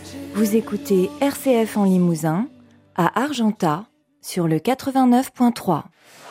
Vous écoutez RCF en Limousin, à Argentat, sur le 89.3.